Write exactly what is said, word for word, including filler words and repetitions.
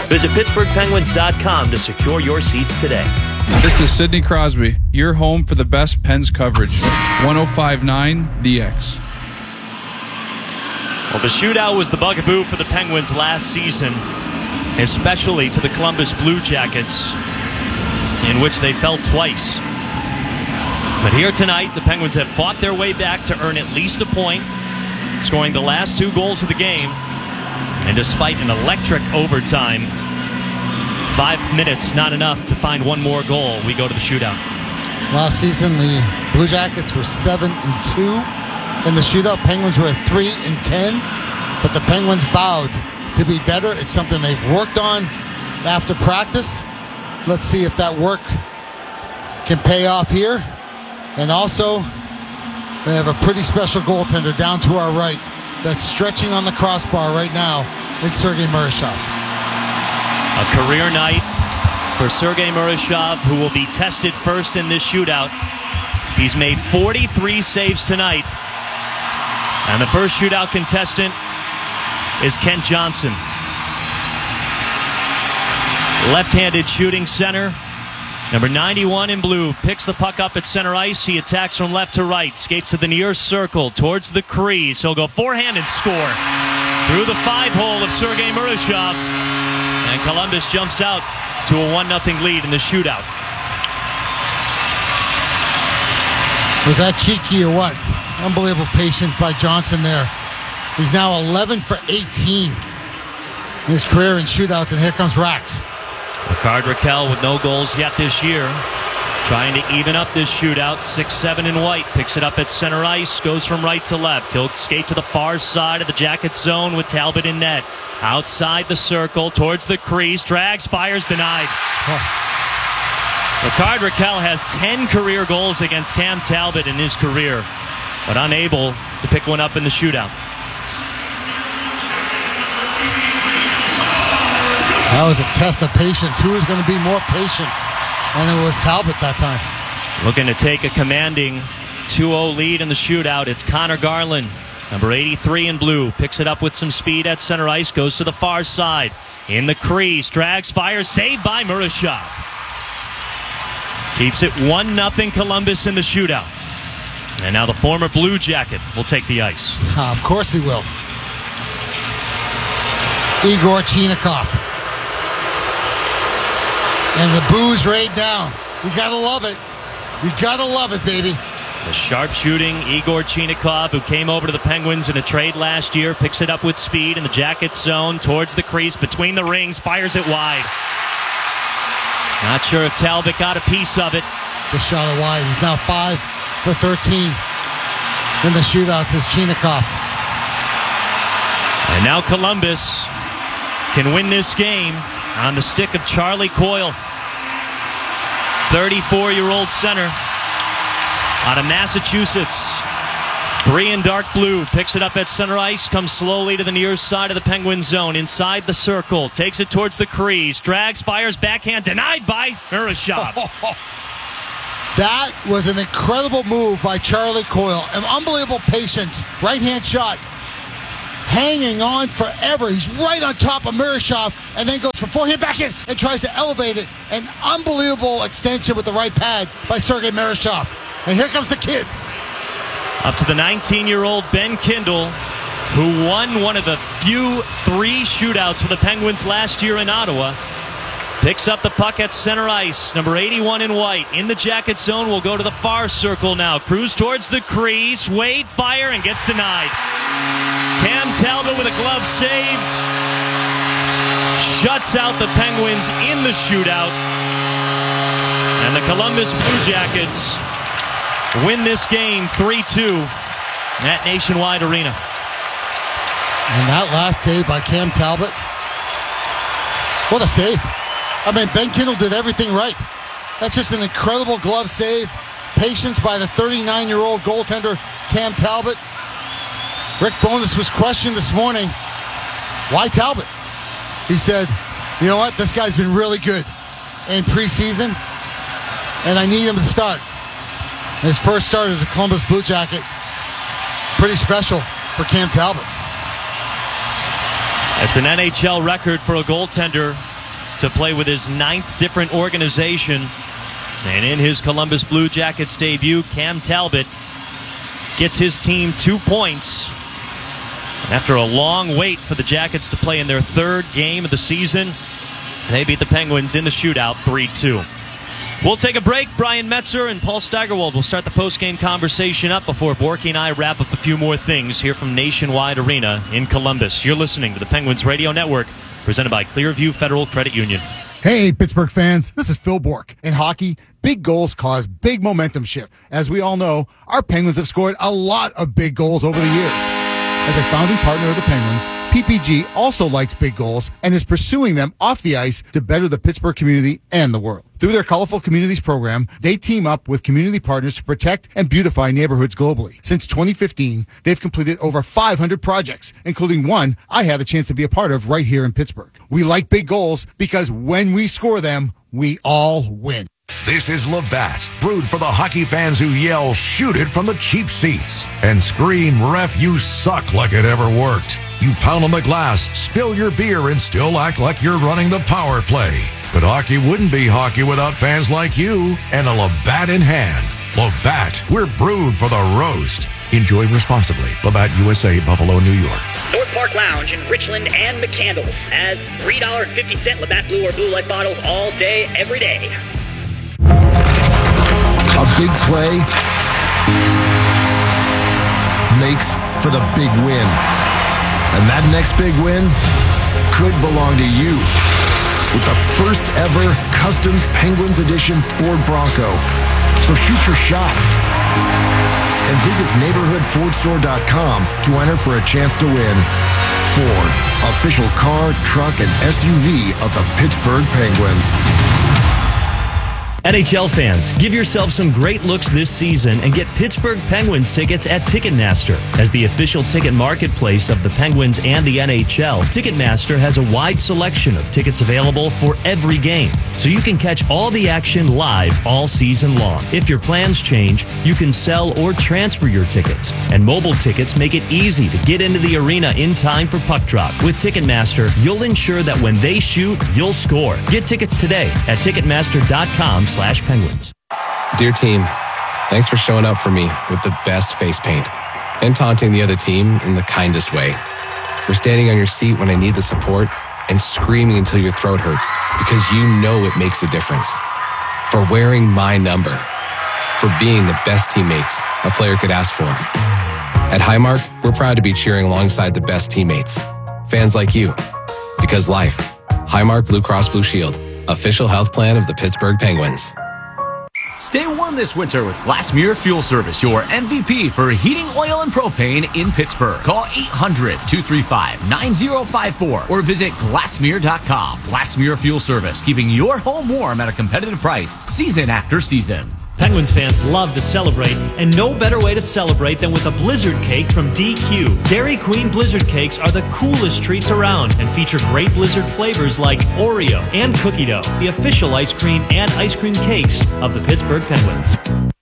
Visit Pittsburgh Penguins dot com to secure your seats today. This is Sidney Crosby, your home for the best Pens coverage. one oh five point nine The X. Well, the shootout was the bugaboo for the Penguins last season, especially to the Columbus Blue Jackets, in which they fell twice. But here tonight, the Penguins have fought their way back to earn at least a point, scoring the last two goals of the game. And despite an electric overtime, five minutes not enough to find one more goal, we go to the shootout. Last season, the Blue Jackets were seven and two in the shootout. Penguins were at three and ten, but the Penguins vowed to be better. It's something they've worked on after practice. Let's see if that work can pay off here. And also, they have a pretty special goaltender down to our right that's stretching on the crossbar right now in Sergei Murashov. A career night for Sergei Murashov, who will be tested first in this shootout. He's made forty-three saves tonight. And the first shootout contestant is Kent Johnson. Left-handed shooting center. Number ninety-one in blue picks the puck up at center ice. He attacks from left to right. Skates to the near circle towards the crease. He'll go forehand and score through the five hole of Sergei Murashov. And Columbus jumps out to a one nothing lead in the shootout. Was that cheeky or what? Unbelievable patience by Johnson there. He's now eleven for eighteen in his career in shootouts, and here comes Rax. Rickard Rakell with no goals yet this year, trying to even up this shootout. six seven in white, picks it up at center ice, goes from right to left. He'll skate to the far side of the Jacket zone with Talbot in net. Outside the circle, towards the crease, drags, fires, denied. Oh. Rickard Rakell has ten career goals against Cam Talbot in his career, but unable to pick one up in the shootout. That was a test of patience. Who was going to be more patient? And it was Talbot that time. Looking to take a commanding two oh lead in the shootout. It's Connor Garland, number eighty-three in blue. Picks it up with some speed at center ice. Goes to the far side. In the crease. Drags, fires. Saved by Murashov. Keeps it one nothing Columbus in the shootout. And now the former Blue Jacket will take the ice. Uh, of course he will. Igor Chinakhov. And the booze raid down. You gotta love it. You gotta love it, baby. The sharpshooting Igor Chinakhov, who came over to the Penguins in a trade last year, picks it up with speed in the Jacket zone, towards the crease, between the rings, fires it wide. Not sure if Talbot got a piece of it. Just shot it wide. He's now five for thirteen in the shootouts is Chinakhov. And now Columbus can win this game on the stick of Charlie Coyle. thirty-four-year-old center out of Massachusetts. Three in dark blue. Picks it up at center ice. Comes slowly to the near side of the Penguin zone. Inside the circle. Takes it towards the crease. Drags, fires, backhand. Denied by Murashov. That was an incredible move by Charlie Coyle. An unbelievable patience. Right-hand shot. Hanging on forever. He's right on top of Murashov and then goes from forehand back in and tries to elevate it. An unbelievable extension with the right pad by Sergei Murashov. And here comes the kid. Up to the nineteen-year-old Ben Kindle, who won one of the few three shootouts for the Penguins last year in Ottawa. Picks up the puck at center ice. Number eighty-one in white. In the Jacket zone, will go to the far circle now. Cruise towards the crease. Wait, fire, and gets denied. Cam Talbot with a glove save. Shuts out the Penguins in the shootout. And the Columbus Blue Jackets win this game three two at Nationwide Arena. And that last save by Cam Talbot. What a save. I mean, Ben Kindle did everything right. That's just an incredible glove save. Patience by the thirty-nine-year-old goaltender, Cam Talbot. Rick Bowness was questioned this morning. Why Talbot? He said, you know what? This guy's been really good in preseason, and I need him to start. His first start as a Columbus Blue Jacket. Pretty special for Cam Talbot. It's an N H L record for a goaltender to play with his ninth different organization. And in his Columbus Blue Jackets debut, Cam Talbot gets his team two points. After a long wait for the Jackets to play in their third game of the season, they beat the Penguins in the shootout three two. We'll take a break. Brian Metzer and Paul Steigerwald will start the post-game conversation up before Borky and I wrap up a few more things here from Nationwide Arena in Columbus. You're listening to the Penguins Radio Network, presented by Clearview Federal Credit Union. Hey, Pittsburgh fans, this is Phil Bork. In hockey, big goals cause big momentum shift. As we all know, our Penguins have scored a lot of big goals over the years. As a founding partner of the Penguins, P P G also likes big goals and is pursuing them off the ice to better the Pittsburgh community and the world. Through their Colorful Communities program, they team up with community partners to protect and beautify neighborhoods globally. Since twenty fifteen, they've completed over five hundred projects, including one I had the chance to be a part of right here in Pittsburgh. We like big goals because when we score them, we all win. This is Labatt, brewed for the hockey fans who yell, shoot it from the cheap seats, and scream, ref, you suck, like it ever worked. You pound on the glass, spill your beer, and still act like you're running the power play. But hockey wouldn't be hockey without fans like you and a Labatt in hand. Labatt, we're brewed for the roast. Enjoy responsibly. Labatt U S A, Buffalo, New York. North Park Lounge in Richland and McCandles has three dollars and fifty cents Labatt Blue or Blue Light bottles all day, every day. A big play makes for the big win. And that next big win could belong to you. With the first ever custom Penguins edition Ford Bronco. So shoot your shot. And visit neighborhood ford store dot com to enter for a chance to win. Ford, official car, truck, and S U V of the Pittsburgh Penguins. N H L fans, give yourself some great looks this season and get Pittsburgh Penguins tickets at Ticketmaster. As the official ticket marketplace of the Penguins and the N H L, Ticketmaster has a wide selection of tickets available for every game, so you can catch all the action live all season long. If your plans change, you can sell or transfer your tickets, and mobile tickets make it easy to get into the arena in time for puck drop. With Ticketmaster, you'll ensure that when they shoot, you'll score. Get tickets today at Ticketmaster dot com slash penguins. Dear team, thanks for showing up for me with the best face paint and taunting the other team in the kindest way. For standing on your seat when I need the support and screaming until your throat hurts because you know it makes a difference. For wearing my number. For being the best teammates a player could ask for. At Highmark, we're proud to be cheering alongside the best teammates. Fans like you. Because life. Highmark Blue Cross Blue Shield. Official health plan of the Pittsburgh Penguins. Stay warm this winter with Glassmere Fuel Service, your M V P for heating oil and propane in Pittsburgh. Call eight hundred, two three five, nine zero five four or visit glassmere dot com. Glassmere Fuel Service, keeping your home warm at a competitive price, season after season. Penguins fans love to celebrate, and no better way to celebrate than with a Blizzard cake from D Q. Dairy Queen Blizzard cakes are the coolest treats around and feature great Blizzard flavors like Oreo and cookie dough, the official ice cream and ice cream cakes of the Pittsburgh Penguins.